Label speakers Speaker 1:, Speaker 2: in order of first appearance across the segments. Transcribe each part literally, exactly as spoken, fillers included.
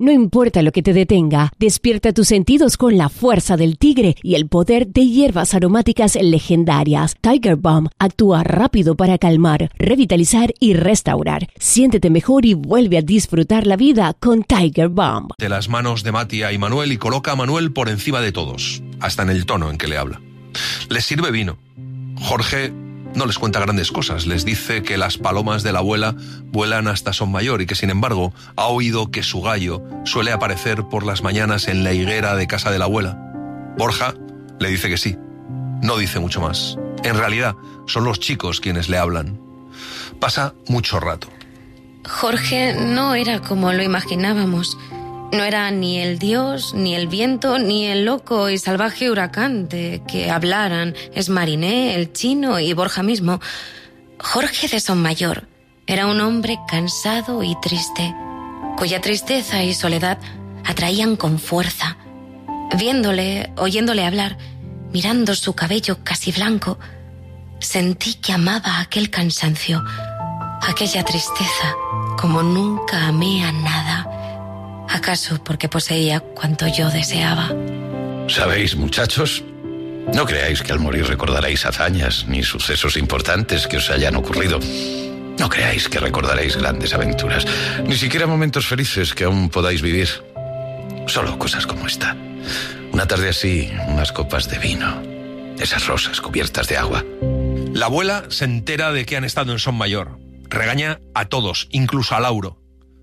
Speaker 1: No importa lo que te detenga, despierta tus sentidos con la fuerza del tigre y el poder de hierbas aromáticas legendarias. Tiger Balm actúa rápido para calmar, revitalizar y restaurar. Siéntete mejor y vuelve a disfrutar la vida con Tiger Balm.
Speaker 2: De las manos de Matia y Manuel y coloca a Manuel por encima de todos, hasta en el tono en que le habla. Les sirve vino. Jorge no les cuenta grandes cosas, les dice que las palomas de la abuela vuelan hasta Sonmayor y que sin embargo ha oído que su gallo suele aparecer por las mañanas en la higuera de casa de la abuela. Borja le dice que sí, no dice mucho más. En realidad son los chicos quienes le hablan. Pasa mucho rato.
Speaker 3: Jorge no era como lo imaginábamos. No era ni el dios, ni el viento, ni el loco y salvaje huracán de que hablaran Esmariné, el chino y Borja mismo. Jorge de Sonmayor era un hombre cansado y triste, cuya tristeza y soledad atraían con fuerza. Viéndole, oyéndole hablar, mirando su cabello casi blanco, sentí que amaba aquel cansancio, aquella tristeza, como nunca amé a nada. ¿Acaso porque poseía cuanto yo deseaba?
Speaker 4: ¿Sabéis, muchachos? No creáis que al morir recordaréis hazañas ni sucesos importantes que os hayan ocurrido. No creáis que recordaréis grandes aventuras, ni siquiera momentos felices que aún podáis vivir. Solo cosas como esta. Una tarde así, unas copas de vino, esas rosas cubiertas de agua.
Speaker 2: La abuela se entera de que han estado en Sonmayor. Regaña a todos, incluso a Lauro.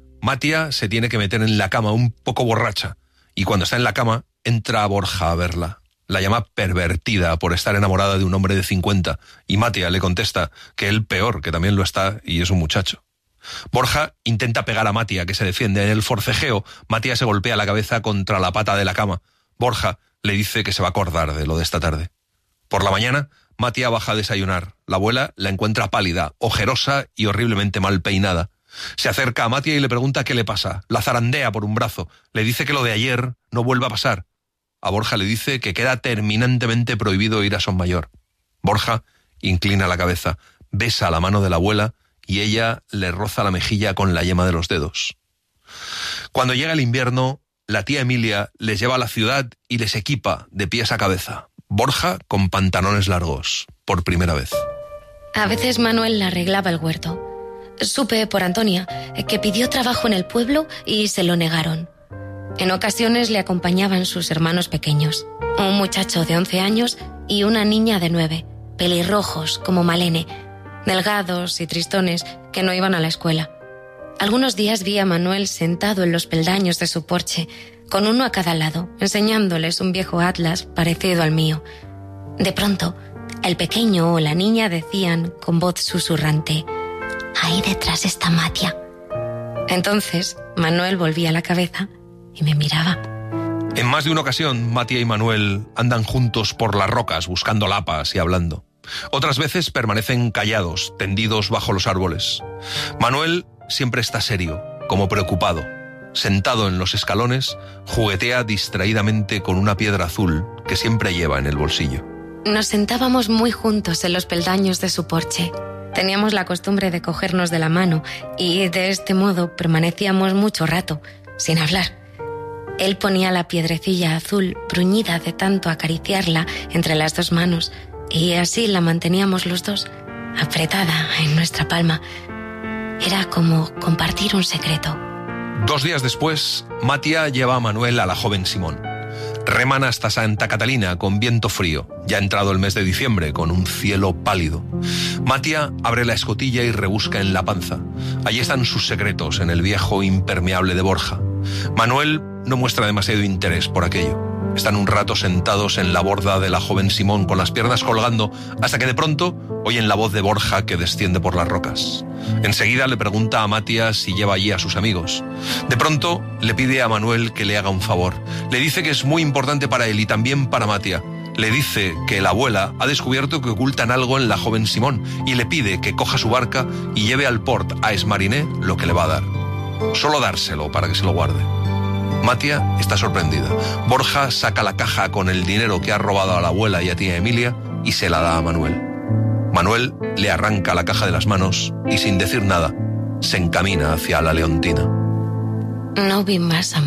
Speaker 2: Matia se tiene que meter en la cama un poco borracha y cuando está en la cama entra Borja a verla. La llama pervertida por estar enamorada de un hombre de cincuenta y Matia le contesta que él peor, que también lo está y es un muchacho. Borja intenta pegar a Matia, que se defiende. En el forcejeo, Matia se golpea la cabeza contra la pata de la cama. Borja le dice que se va a acordar de lo de esta tarde. Por la mañana, Matia baja a desayunar. La abuela la encuentra pálida, ojerosa y horriblemente mal peinada. Se acerca a Matia y le pregunta qué le pasa. La zarandea por un brazo. Le dice que lo de ayer no vuelva a pasar. A Borja le dice que queda terminantemente prohibido ir a Sonmayor. Borja inclina la cabeza, besa la mano de la abuela y ella le roza la mejilla con la yema de los dedos. Cuando llega el invierno, la tía Emilia les lleva a la ciudad y les equipa de pies a cabeza. Borja con pantalones largos, por primera vez.
Speaker 3: A veces Manuel le arreglaba el huerto. Supe por Antonia que pidió trabajo en el pueblo y se lo negaron. En ocasiones le acompañaban sus hermanos pequeños, un muchacho de once años y una niña de nueve, pelirrojos como Malene, delgados y tristones que no iban a la escuela. Algunos días vi a Manuel sentado en los peldaños de su porche, con uno a cada lado, enseñándoles un viejo atlas parecido al mío. De pronto, el pequeño o la niña decían con voz susurrante: «Ahí detrás está Matia». Entonces, Manuel volvía la cabeza y me miraba.
Speaker 2: En más de una ocasión, Matia y Manuel andan juntos por las rocas buscando lapas y hablando. Otras veces permanecen callados, tendidos bajo los árboles. Manuel siempre está serio, como preocupado. Sentado en los escalones, juguetea distraídamente con una piedra azul que siempre lleva en el bolsillo.
Speaker 3: Nos sentábamos muy juntos en los peldaños de su porche. Teníamos la costumbre de cogernos de la mano y de este modo permanecíamos mucho rato, sin hablar. Él ponía la piedrecilla azul bruñida de tanto acariciarla entre las dos manos y así la manteníamos los dos, apretada en nuestra palma. Era como compartir un secreto.
Speaker 2: Dos días después, Matia lleva a Manuel a la joven Simón. Reman hasta Santa Catalina con viento frío, ya entrado el mes de diciembre, con un cielo pálido. Matia abre la escotilla y rebusca en la panza. Allí están sus secretos, en el viejo impermeable de Borja. Manuel no muestra demasiado interés por aquello. Están un rato sentados en la borda de la joven Simón con las piernas colgando, hasta que de pronto oyen la voz de Borja que desciende por las rocas. Enseguida le pregunta a Matia si lleva allí a sus amigos. De pronto le pide a Manuel que le haga un favor. Le dice que es muy importante para él y también para Matia. Le dice que la abuela ha descubierto que ocultan algo en la joven Simón y le pide que coja su barca y lleve al port a Esmariné lo que le va a dar. Solo dárselo para que se lo guarde. Matia está sorprendida. Borja saca la caja con el dinero que ha robado a la abuela y a tía Emilia y se la da a Manuel. Manuel le arranca la caja de las manos y sin decir nada se encamina hacia la Leontina.
Speaker 3: No vi más a